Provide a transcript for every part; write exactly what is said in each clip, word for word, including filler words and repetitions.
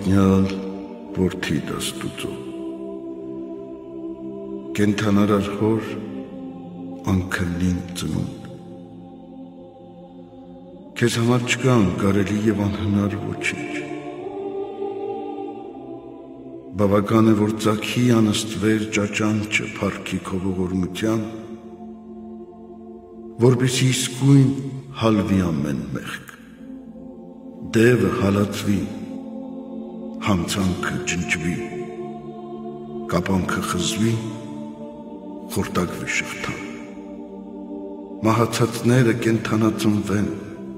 օրհնյալ որդիդ Աստուծո, կենդանարար հոր անքնին ծնունդ, քեզ համար չկա անկարելի և անհնար ոչինչ, բավական է, որ ծագի անըստվեր ճաճանչը փառքի քո ողորմության, որպեսզի իսկույն հալվի ամեն մեղք, դևը հալածվի, հանցանքը ջնջվի, կապանքը խզվի, խորտակվի շղթան, մահացածները կենդանացնվեն,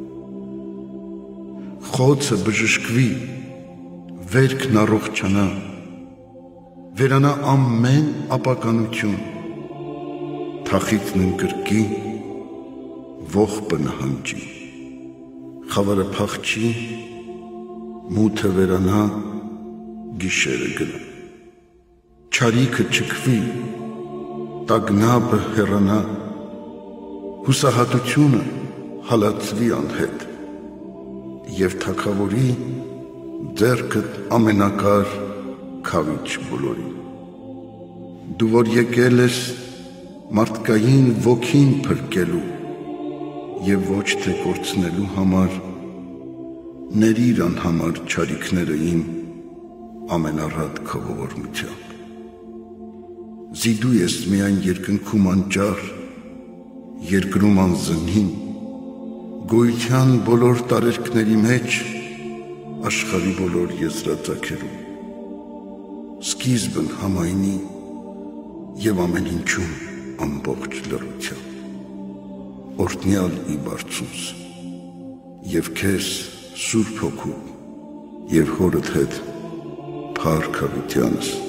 խոցը բժշկվի, վերքն առողջանա, վերանա ամեն ապականություն, թախիծն ընկրկի, ողբը նահանջի, խավարը փախչի, մութը վերանա, գիշերը գնա, չարիքը չքվի, տագնապը հեռանա, հուսահատությունը հալածվի անհետ, և թագավորի ձեռքդ ամենակար քավիչ բոլորի։ Դու որ եկել ես մարդկային ոգին փրկելու և ոչ թե կորցնելու համար, ներիր անհամար չարիքները իմ ամենառատ քո ողորմությամբ։ Զիդու ես միայն երկնքում անճար, երկրում անզնին, գոյության բոլոր տարերքների մեջ, աշխարհի բոլոր եզրածագերում, սկիզբն համայնի և ամեն ինչում ամբողջ լռությամբ, օրհնյալ ի բարձունս, և քեզ Սուրբ Հոգու և հորդ հետ փառք հավիտյանս